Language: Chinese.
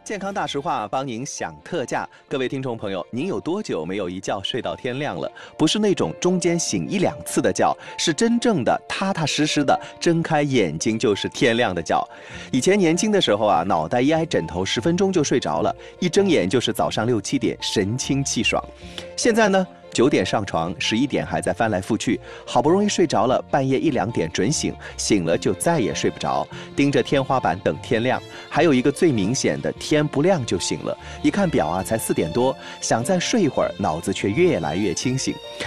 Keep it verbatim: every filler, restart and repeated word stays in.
健康大实话帮您享特价，各位听众朋友，您有多久没有一觉睡到天亮了？不是那种中间醒一两次的觉，是真正的踏踏实实的睁开眼睛就是天亮的觉。以前年轻的时候啊，脑袋一挨枕头，十分钟就睡着了，一睁眼就是早上六七点，神清气爽。现在呢？九点上床，十一点还在翻来覆去，好不容易睡着了，半夜一两点准醒，醒了就再也睡不着，盯着天花板等天亮。还有一个最明显的，天不亮就醒了，一看表啊，才四点多，想再睡一会儿，脑子却越来越清醒。